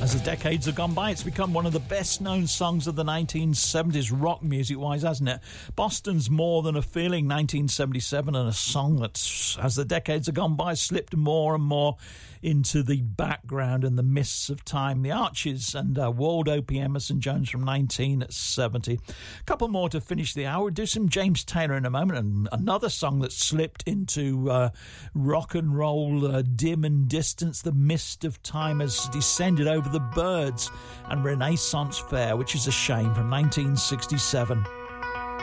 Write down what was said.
As the decades have gone by, it's become one of the best-known songs of the 1970s, rock music-wise, hasn't it? Boston's More Than a Feeling, 1977, and a song that's, as the decades have gone by, slipped more and more into the background and the mists of time. The Archies and Waldo P. Emerson Jones from 1970. A couple more to finish the hour. We'll do some James Taylor in a moment, and another song that slipped into rock and roll, dim and distance. The mist of time has descended over the Byrds and Renaissance Fair, which is a shame, from 1967.